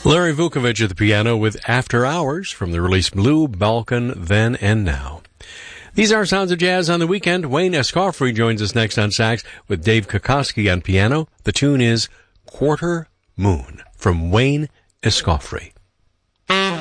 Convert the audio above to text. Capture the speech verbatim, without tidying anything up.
Larry Vukovich at the piano with After Hours from the release Blue Balkan Then and Now. These are Sounds of Jazz on the Weekend. Wayne Escoffery joins us next on sax with Dave Kokoski on piano. The tune is Quarter Moon from Wayne Escoffery.